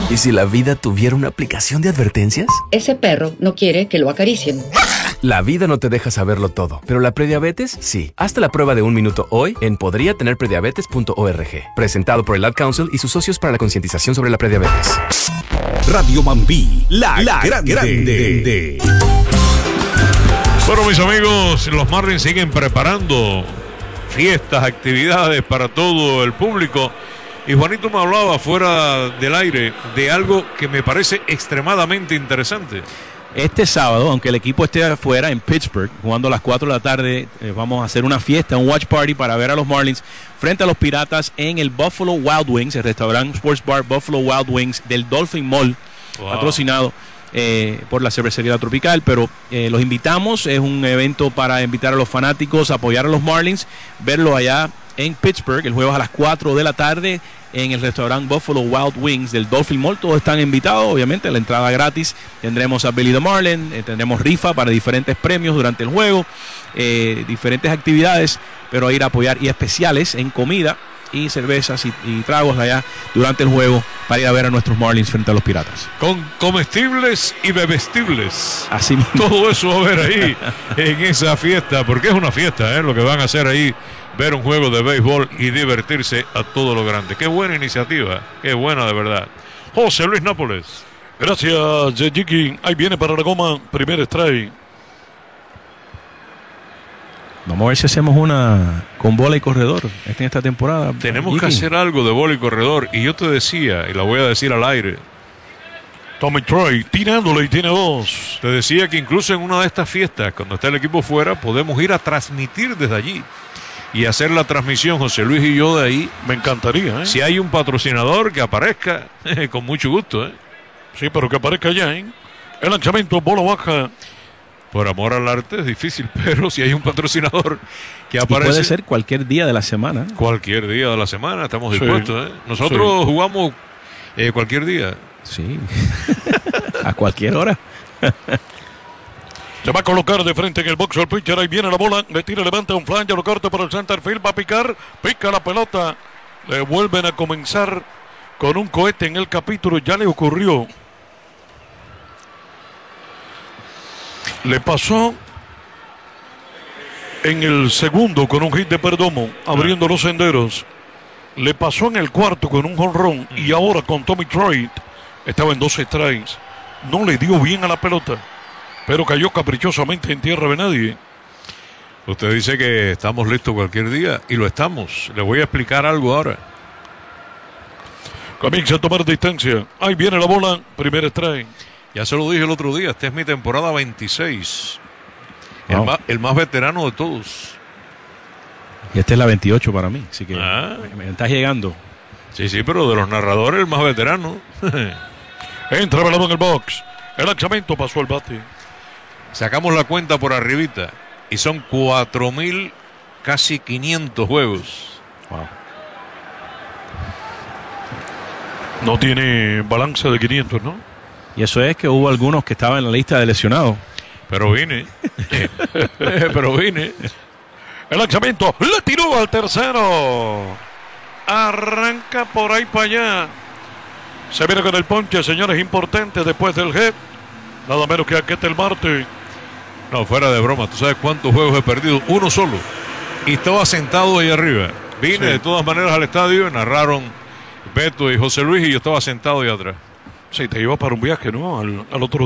¿Y si la vida tuviera una aplicación de advertencias? Ese perro no quiere que lo acaricien. La vida no te deja saberlo todo, pero la prediabetes sí. Hazte la prueba de 1 minuto hoy en podriatenerprediabetes.org. Presentado por el Ad Council y sus socios para la concientización sobre la prediabetes. Radio Mambí, la grande. Bueno, mis amigos, los Marlins siguen preparando fiestas, actividades para todo el público. Y Juanito me hablaba fuera del aire de algo que me parece extremadamente interesante. Este sábado, aunque el equipo esté afuera en Pittsburgh, jugando a las 4 de la tarde, vamos a hacer una fiesta, un watch party para ver a los Marlins frente a los Piratas en el Buffalo Wild Wings, el restaurante Sports Bar Buffalo Wild Wings del Dolphin Mall, patrocinado por la cervecería Tropical. Pero los invitamos, es un evento para invitar a los fanáticos, apoyar a los Marlins, verlo allá en Pittsburgh. El juego es a las 4 de la tarde en el restaurante Buffalo Wild Wings del Dolphin Mall. Todos están invitados, obviamente, la entrada gratis. Tendremos a Billy the Marlin, tendremos rifa para diferentes premios durante el juego, diferentes actividades, pero a ir a apoyar, y especiales en comida y cervezas y tragos allá durante el juego para ir a ver a nuestros Marlins frente a los Piratas. Con comestibles y bebestibles. Así mismo. Todo eso va a haber ahí en esa fiesta, porque es una fiesta, lo que van a hacer ahí. Ver un juego de béisbol y divertirse a todo lo grande. Qué buena iniciativa, qué buena de verdad. José Luis Nápoles. Gracias, Jiki. Ahí viene para la goma, primer strike. Vamos a ver si hacemos una con bola y corredor en esta temporada. Tenemos que hacer algo de bola y corredor. Y yo te decía, y la voy a decir al aire, Tommy Troy tirándole y tiene 2. te decía que incluso en una de estas fiestas, cuando está el equipo fuera, podemos ir a transmitir desde allí y hacer la transmisión, José Luis y yo, de ahí. Me encantaría, Si hay un patrocinador que aparezca, con mucho gusto, Sí, pero que aparezca ya, El lanzamiento, bola baja. Por amor al arte es difícil, pero si hay un patrocinador que aparece. Y puede ser cualquier día de la semana. Cualquier día de la semana, estamos dispuestos, Nosotros jugamos cualquier día. Sí. A cualquier hora. Se va a colocar de frente en el box el pitcher. Ahí viene la bola. Le tira, levanta un flanco. Lo corta por el center field. Va a picar. Pica la pelota. Le vuelven a comenzar con un cohete en el capítulo. Ya le ocurrió. Le pasó en el segundo con un hit de Perdomo, abriendo los senderos. Le pasó en el cuarto con un jonrón. Y ahora con Tommy Troy. Estaba en 12 strikes. No le dio bien a la pelota, pero cayó caprichosamente en tierra de nadie. Usted dice que estamos listos cualquier día, y lo estamos. Le voy a explicar algo ahora. Comienza a tomar distancia. Ahí viene la bola, primer strike. Ya se lo dije el otro día, esta es mi temporada 26. Wow. El más veterano de todos. Y esta es la 28 para mí, así que me estás llegando. Sí, pero de los narradores el más veterano. Entra balón en el box. El lanzamiento pasó al bate. Sacamos la cuenta por arribita y son 4,000, casi 500 juegos. Wow. No tiene balance de 500, ¿no? Y eso es que hubo algunos que estaban en la lista de lesionados. Pero vine. El lanzamiento le tiró al tercero. Arranca por ahí para allá. Se viene con el ponche, señores, importante después del hit. Nada menos que Ketel Marte. No, fuera de broma. ¿Tú sabes cuántos juegos he perdido? Uno solo. Y estaba sentado ahí arriba. Vine de todas maneras al estadio y narraron Beto y José Luis y yo estaba sentado ahí atrás. Sí, te iba para un viaje, ¿no? Al otro